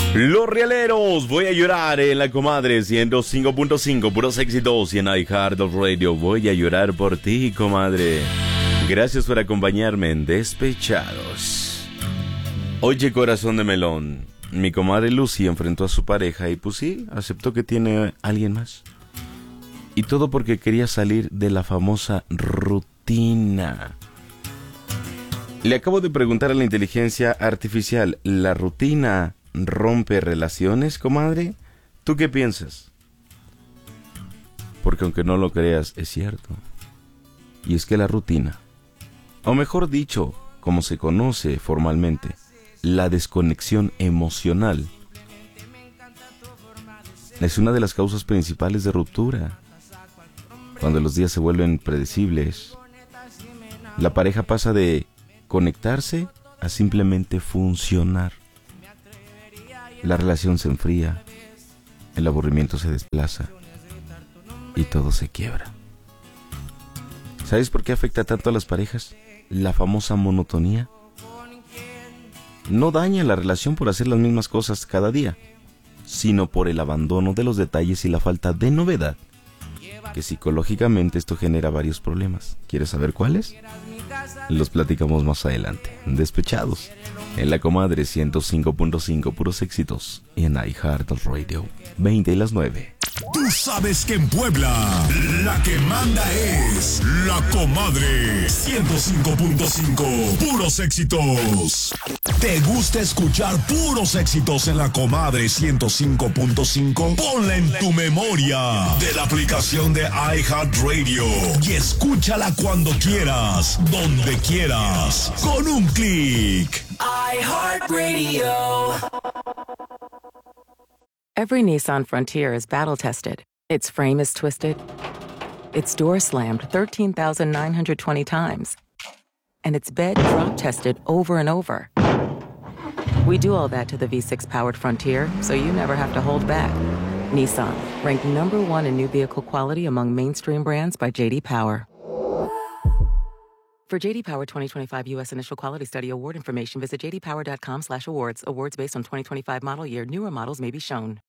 Los Rieleros, voy a llorar en la comadre 105.5, puros éxitos, y en iHeartRadio, voy a llorar por ti, comadre. Gracias por acompañarme en Despechados. Oye, corazón de melón, mi comadre Lucy enfrentó a su pareja y pues sí, aceptó que tiene alguien más. Y todo porque quería salir de la famosa rutina. Le acabo de preguntar a la inteligencia artificial, ¿la rutina rompe relaciones, comadre? ¿Tú qué piensas? Porque aunque no lo creas, es cierto. Y es que la rutina, o mejor dicho, como se conoce formalmente, la desconexión emocional, es una de las causas principales de ruptura. Cuando los días se vuelven predecibles, la pareja pasa de conectarse a simplemente funcionar. La relación se enfría, el aburrimiento se desplaza y todo se quiebra. ¿Sabes por qué afecta tanto a las parejas? La famosa monotonía. No daña la relación por hacer las mismas cosas cada día, sino por el abandono de los detalles y la falta de novedad, que psicológicamente esto genera varios problemas. ¿Quieres saber cuáles? Los platicamos más adelante. Despechados en la comadre 105.5, puros éxitos, y en iHeartRadio, 20 y las 9. Tú sabes que en Puebla la que manda es la comadre 105.5, puros éxitos. ¿Te gusta escuchar puros éxitos en la comadre 105.5? Ponla en tu memoria de la aplicación de iHeartRadio y escúchala cuando quieras, donde quieras, con un clic. iHeartRadio. Every Nissan Frontier is battle-tested. Its frame is twisted. Its door slammed 13,920 times. And its bed drop-tested over and over. We do all that to the V6-powered Frontier, so you never have to hold back. Nissan, ranked #1 in new vehicle quality among mainstream brands by J.D. Power. For J.D. Power 2025 U.S. Initial Quality Study award information, visit jdpower.com/awards. Awards based on 2025 model year. Newer models may be shown.